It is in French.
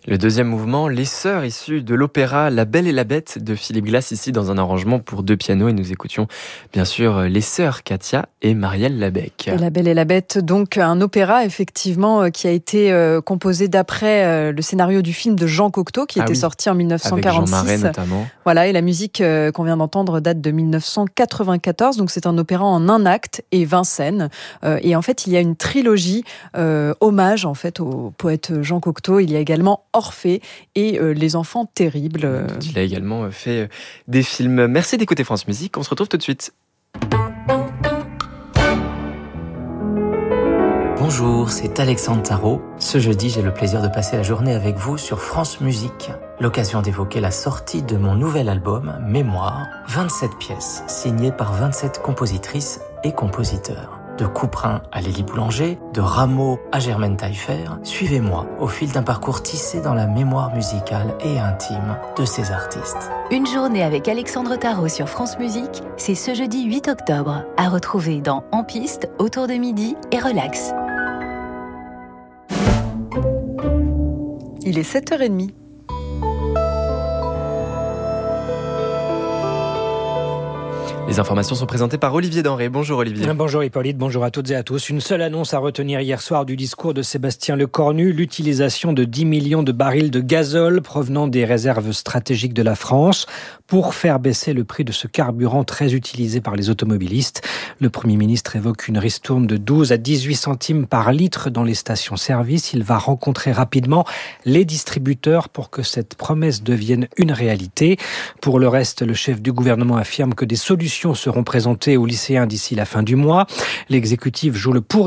Le deuxième mouvement, les sœurs issues de l'opéra La Belle et la Bête de Philippe Glass, ici dans un arrangement pour 2 pianos. Et nous écoutions bien sûr les sœurs Katia et Marielle Labec. Et La Belle et la Bête, donc un opéra effectivement qui a été composé d'après le scénario du film de Jean Cocteau qui était sorti en 1946. Avec Jean Marais notamment. Voilà, et la musique qu'on vient d'entendre date de 1994. Donc c'est un opéra en un acte et 20 scènes. Et en fait, il y a une trilogie hommage en fait au poète Jean Cocteau. Il y a également Orphée et Les Enfants Terribles. Il a également fait des films. Merci d'écouter France Musique. On se retrouve tout de suite. Bonjour, c'est Alexandre Tarot. Ce jeudi, j'ai le plaisir de passer la journée avec vous sur France Musique. L'occasion d'évoquer la sortie de mon nouvel album, Mémoire. 27 pièces, signées par 27 compositrices et compositeurs. De Couperin à Lélie Boulanger, de Rameau à Germaine Taillefer, suivez-moi au fil d'un parcours tissé dans la mémoire musicale et intime de ces artistes. Une journée avec Alexandre Tarot sur France Musique, c'est ce jeudi 8 octobre, à retrouver dans En Piste, autour de midi et Relax. Il est 7h30. Les informations sont présentées par Olivier Denré. Bonjour Olivier. Bonjour Hippolyte, bonjour à toutes et à tous. Une seule annonce à retenir hier soir du discours de Sébastien Lecornu, l'utilisation de 10 millions de barils de gazole provenant des réserves stratégiques de la France pour faire baisser le prix de ce carburant très utilisé par les automobilistes. Le Premier ministre évoque une ristourne de 12 à 18 centimes par litre dans les stations-service. Il va rencontrer rapidement les distributeurs pour que cette promesse devienne une réalité. Pour le reste, le chef du gouvernement affirme que des solutions seront présentées aux lycéens d'ici la fin du mois. L'exécutif joue le pour